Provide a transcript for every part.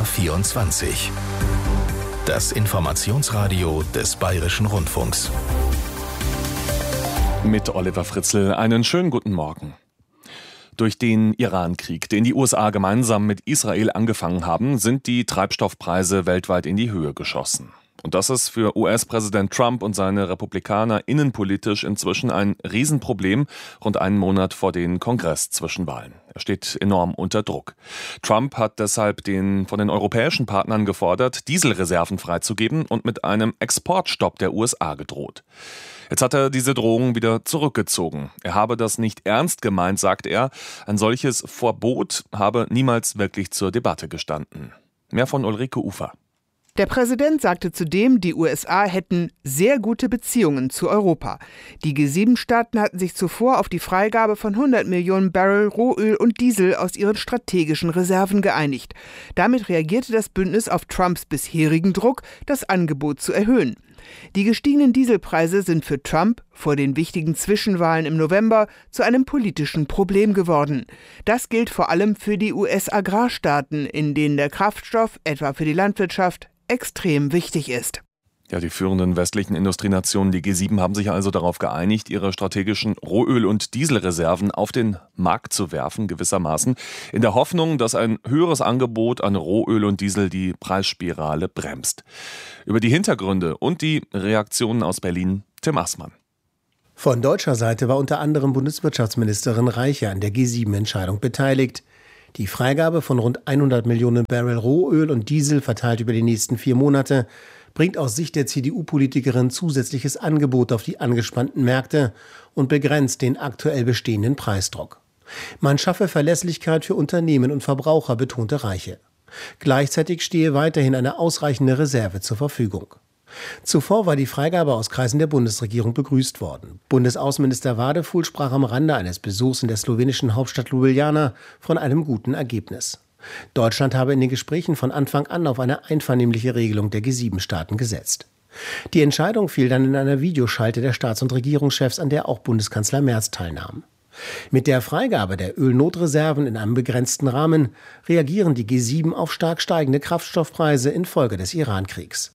BR24. Das Informationsradio des Bayerischen Rundfunks. Mit Oliver Fritzl einen schönen guten Morgen. Durch den Iran-Krieg, den die USA gemeinsam mit Israel angefangen haben, sind die Treibstoffpreise weltweit in die Höhe geschossen. Und das ist für US-Präsident Trump und seine Republikaner innenpolitisch inzwischen ein Riesenproblem, rund einen Monat vor den Kongress-Zwischenwahlen. Er steht enorm unter Druck. Trump hat deshalb von den europäischen Partnern gefordert, Dieselreserven freizugeben und mit einem Exportstopp der USA gedroht. Jetzt hat er diese Drohung wieder zurückgezogen. Er habe das nicht ernst gemeint, sagt er. Ein solches Verbot habe niemals wirklich zur Debatte gestanden. Mehr von Ulrike Ufer. Der Präsident sagte zudem, die USA hätten sehr gute Beziehungen zu Europa. Die G7-Staaten hatten sich zuvor auf die Freigabe von 100 Millionen Barrel Rohöl und Diesel aus ihren strategischen Reserven geeinigt. Damit reagierte das Bündnis auf Trumps bisherigen Druck, das Angebot zu erhöhen. Die gestiegenen Dieselpreise sind für Trump vor den wichtigen Zwischenwahlen im November zu einem politischen Problem geworden. Das gilt vor allem für die US-Agrarstaaten, in denen der Kraftstoff, etwa für die Landwirtschaft, extrem wichtig ist. Ja, die führenden westlichen Industrienationen, die G7, haben sich also darauf geeinigt, ihre strategischen Rohöl- und Dieselreserven auf den Markt zu werfen, gewissermaßen, in der Hoffnung, dass ein höheres Angebot an Rohöl und Diesel die Preisspirale bremst. Über die Hintergründe und die Reaktionen aus Berlin, Tim Assmann. Von deutscher Seite war unter anderem Bundeswirtschaftsministerin Reiche an der G7-Entscheidung beteiligt. Die Freigabe von rund 100 Millionen Barrel Rohöl und Diesel verteilt über die nächsten 4 Monate bringt aus Sicht der CDU-Politikerin zusätzliches Angebot auf die angespannten Märkte und begrenzt den aktuell bestehenden Preisdruck. Man schaffe Verlässlichkeit für Unternehmen und Verbraucher, betonte Reiche. Gleichzeitig stehe weiterhin eine ausreichende Reserve zur Verfügung. Zuvor war die Freigabe aus Kreisen der Bundesregierung begrüßt worden. Bundesaußenminister Wadefuhl sprach am Rande eines Besuchs in der slowenischen Hauptstadt Ljubljana von einem guten Ergebnis. Deutschland habe in den Gesprächen von Anfang an auf eine einvernehmliche Regelung der G7-Staaten gesetzt. Die Entscheidung fiel dann in einer Videoschalte der Staats- und Regierungschefs, an der auch Bundeskanzler Merz teilnahm. Mit der Freigabe der Ölnotreserven in einem begrenzten Rahmen reagieren die G7 auf stark steigende Kraftstoffpreise infolge des Iran-Kriegs.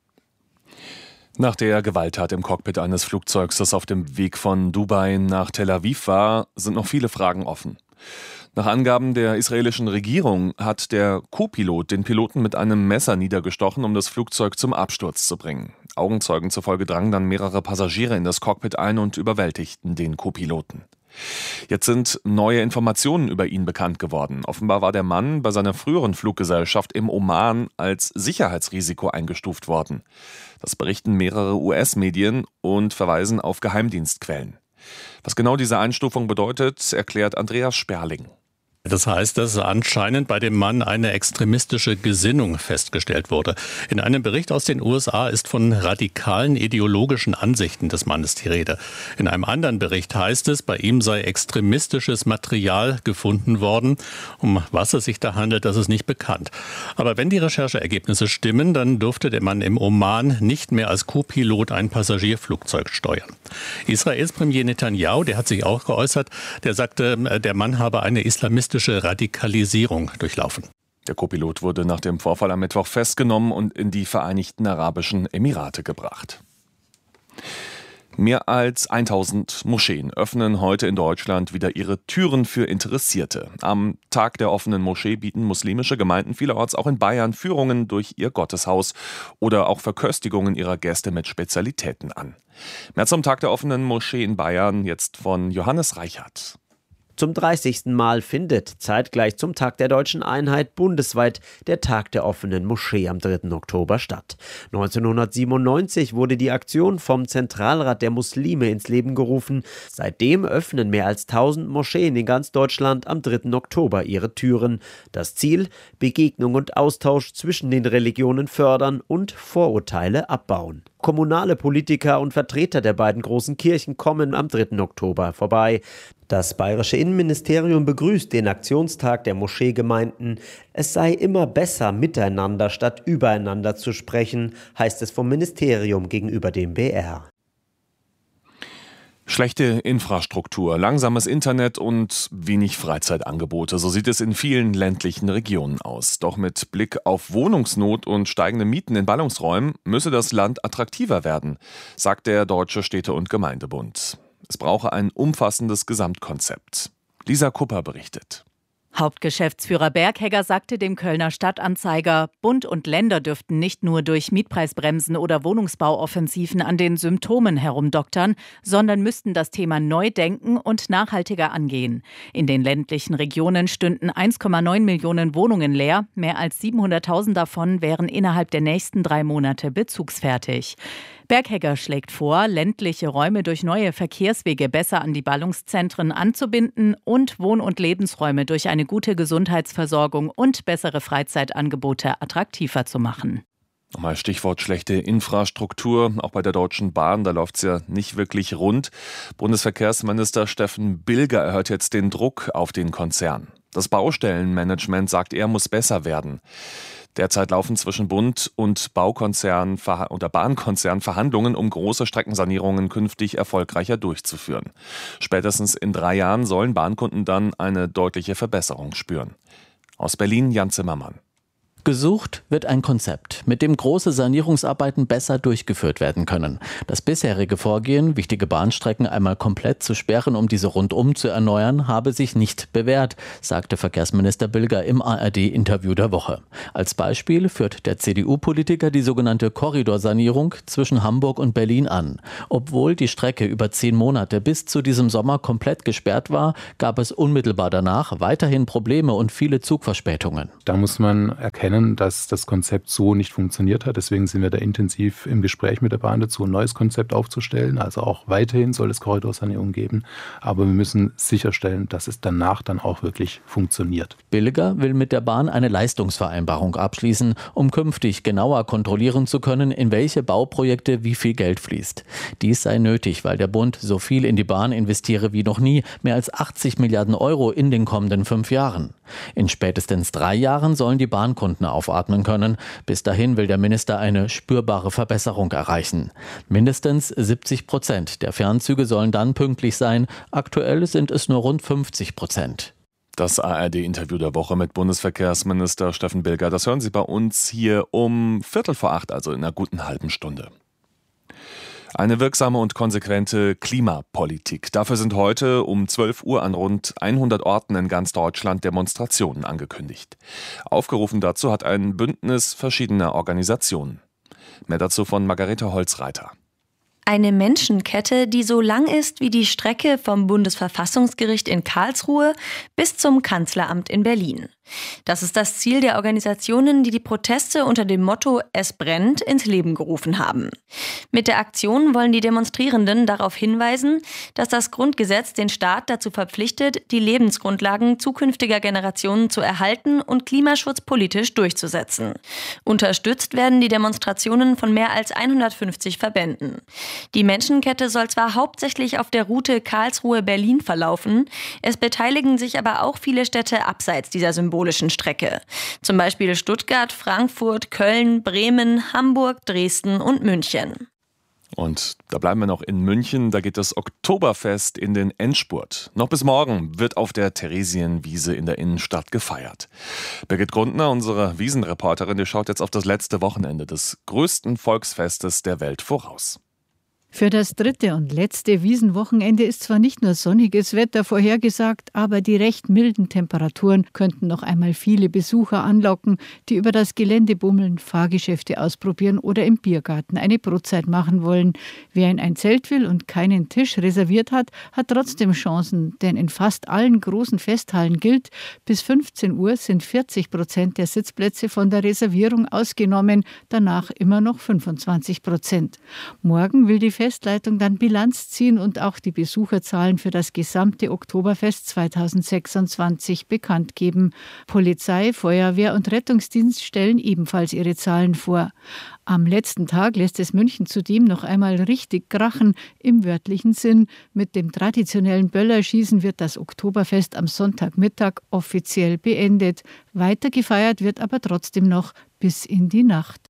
Nach der Gewalttat im Cockpit eines Flugzeugs, das auf dem Weg von Dubai nach Tel Aviv war, sind noch viele Fragen offen. Nach Angaben der israelischen Regierung hat der Co-Pilot den Piloten mit einem Messer niedergestochen, um das Flugzeug zum Absturz zu bringen. Augenzeugen zufolge drangen dann mehrere Passagiere in das Cockpit ein und überwältigten den Co-Piloten. Jetzt sind neue Informationen über ihn bekannt geworden. Offenbar war der Mann bei seiner früheren Fluggesellschaft im Oman als Sicherheitsrisiko eingestuft worden. Das berichten mehrere US-Medien und verweisen auf Geheimdienstquellen. Was genau diese Einstufung bedeutet, erklärt Andreas Sperling. Das heißt, dass anscheinend bei dem Mann eine extremistische Gesinnung festgestellt wurde. In einem Bericht aus den USA ist von radikalen ideologischen Ansichten des Mannes die Rede. In einem anderen Bericht heißt es, bei ihm sei extremistisches Material gefunden worden. Um was es sich da handelt, das ist nicht bekannt. Aber wenn die Rechercheergebnisse stimmen, dann durfte der Mann im Oman nicht mehr als Co-Pilot ein Passagierflugzeug steuern. Israels Premier Netanyahu, der hat sich auch geäußert, der sagte, der Mann habe eine islamistische Radikalisierung durchlaufen. Der Co-Pilot wurde nach dem Vorfall am Mittwoch festgenommen und in die Vereinigten Arabischen Emirate gebracht. Mehr als 1000 Moscheen öffnen heute in Deutschland wieder ihre Türen für Interessierte. Am Tag der offenen Moschee bieten muslimische Gemeinden vielerorts auch in Bayern Führungen durch ihr Gotteshaus oder auch Verköstigungen ihrer Gäste mit Spezialitäten an. Mehr zum Tag der offenen Moschee in Bayern jetzt von Johannes Reichert. Zum 30. Mal findet zeitgleich zum Tag der Deutschen Einheit bundesweit der Tag der offenen Moschee am 3. Oktober statt. 1997 wurde die Aktion vom Zentralrat der Muslime ins Leben gerufen. Seitdem öffnen mehr als 1000 Moscheen in ganz Deutschland am 3. Oktober ihre Türen. Das Ziel: Begegnung und Austausch zwischen den Religionen fördern und Vorurteile abbauen. Kommunale Politiker und Vertreter der beiden großen Kirchen kommen am 3. Oktober vorbei. Das bayerische Innenministerium begrüßt den Aktionstag der Moscheegemeinden. Es sei immer besser, miteinander statt übereinander zu sprechen, heißt es vom Ministerium gegenüber dem BR. Schlechte Infrastruktur, langsames Internet und wenig Freizeitangebote. So sieht es in vielen ländlichen Regionen aus. Doch mit Blick auf Wohnungsnot und steigende Mieten in Ballungsräumen müsse das Land attraktiver werden, sagt der Deutsche Städte- und Gemeindebund. Es brauche ein umfassendes Gesamtkonzept. Lisa Kupper berichtet. Hauptgeschäftsführer Berghegger sagte dem Kölner Stadtanzeiger, Bund und Länder dürften nicht nur durch Mietpreisbremsen oder Wohnungsbauoffensiven an den Symptomen herumdoktern, sondern müssten das Thema neu denken und nachhaltiger angehen. In den ländlichen Regionen stünden 1,9 Millionen Wohnungen leer. Mehr als 700.000 davon wären innerhalb der nächsten 3 Monate bezugsfertig. Berghegger schlägt vor, ländliche Räume durch neue Verkehrswege besser an die Ballungszentren anzubinden und Wohn- und Lebensräume durch eine gute Gesundheitsversorgung und bessere Freizeitangebote attraktiver zu machen. Nochmal Stichwort schlechte Infrastruktur. Auch bei der Deutschen Bahn, da läuft es ja nicht wirklich rund. Bundesverkehrsminister Steffen Bilger erhöht jetzt den Druck auf den Konzern. Das Baustellenmanagement, sagt er, muss besser werden. Derzeit laufen zwischen Bund und Baukonzern oder Bahnkonzern Verhandlungen, um große Streckensanierungen künftig erfolgreicher durchzuführen. Spätestens in 3 Jahren sollen Bahnkunden dann eine deutliche Verbesserung spüren. Aus Berlin Jan Zimmermann. Gesucht wird ein Konzept, mit dem große Sanierungsarbeiten besser durchgeführt werden können. Das bisherige Vorgehen, wichtige Bahnstrecken einmal komplett zu sperren, um diese rundum zu erneuern, habe sich nicht bewährt, sagte Verkehrsminister Bilger im ARD-Interview der Woche. Als Beispiel führt der CDU-Politiker die sogenannte Korridorsanierung zwischen Hamburg und Berlin an. Obwohl die Strecke über 10 Monate bis zu diesem Sommer komplett gesperrt war, gab es unmittelbar danach weiterhin Probleme und viele Zugverspätungen. Da muss man erkennen, dass das Konzept so nicht funktioniert hat. Deswegen sind wir da intensiv im Gespräch mit der Bahn dazu, ein neues Konzept aufzustellen. Also auch weiterhin soll es Korridorsanierung geben. Aber wir müssen sicherstellen, dass es danach dann auch wirklich funktioniert. Bilger will mit der Bahn eine Leistungsvereinbarung abschließen, um künftig genauer kontrollieren zu können, in welche Bauprojekte wie viel Geld fließt. Dies sei nötig, weil der Bund so viel in die Bahn investiere wie noch nie, mehr als 80 Milliarden Euro in den kommenden 5 Jahren. In spätestens 3 Jahren sollen die Bahnkunden aufatmen können. Bis dahin will der Minister eine spürbare Verbesserung erreichen. Mindestens 70% der Fernzüge sollen dann pünktlich sein. Aktuell sind es nur rund 50%. Das ARD-Interview der Woche mit Bundesverkehrsminister Steffen Bilger, das hören Sie bei uns hier um 7:45, also in einer guten halben Stunde. Eine wirksame und konsequente Klimapolitik. Dafür sind heute um 12 Uhr an rund 100 Orten in ganz Deutschland Demonstrationen angekündigt. Aufgerufen dazu hat ein Bündnis verschiedener Organisationen. Mehr dazu von Margarete Holzreiter. Eine Menschenkette, die so lang ist wie die Strecke vom Bundesverfassungsgericht in Karlsruhe bis zum Kanzleramt in Berlin. Das ist das Ziel der Organisationen, die die Proteste unter dem Motto »Es brennt« ins Leben gerufen haben. Mit der Aktion wollen die Demonstrierenden darauf hinweisen, dass das Grundgesetz den Staat dazu verpflichtet, die Lebensgrundlagen zukünftiger Generationen zu erhalten und Klimaschutz politisch durchzusetzen. Unterstützt werden die Demonstrationen von mehr als 150 Verbänden. Die Menschenkette soll zwar hauptsächlich auf der Route Karlsruhe-Berlin verlaufen, es beteiligen sich aber auch viele Städte abseits dieser symbolischen Strecke. Zum Beispiel Stuttgart, Frankfurt, Köln, Bremen, Hamburg, Dresden und München. Und da bleiben wir noch in München, da geht das Oktoberfest in den Endspurt. Noch bis morgen wird auf der Theresienwiese in der Innenstadt gefeiert. Birgit Grundner, unsere Wiesenreporterin, die schaut jetzt auf das letzte Wochenende des größten Volksfestes der Welt voraus. Für das 3. und letzte Wiesenwochenende ist zwar nicht nur sonniges Wetter vorhergesagt, aber die recht milden Temperaturen könnten noch einmal viele Besucher anlocken, die über das Gelände bummeln, Fahrgeschäfte ausprobieren oder im Biergarten eine Brotzeit machen wollen. Wer in ein Zelt will und keinen Tisch reserviert hat, hat trotzdem Chancen, denn in fast allen großen Festhallen gilt, bis 15 Uhr sind 40% der Sitzplätze von der Reservierung ausgenommen, danach immer noch 25%. Morgen will die Festleitung dann Bilanz ziehen und auch die Besucherzahlen für das gesamte Oktoberfest 2026 bekannt geben. Polizei, Feuerwehr und Rettungsdienst stellen ebenfalls ihre Zahlen vor. Am letzten Tag lässt es München zudem noch einmal richtig krachen, im wörtlichen Sinn. Mit dem traditionellen Böllerschießen wird das Oktoberfest am Sonntagmittag offiziell beendet. Weiter gefeiert wird aber trotzdem noch bis in die Nacht.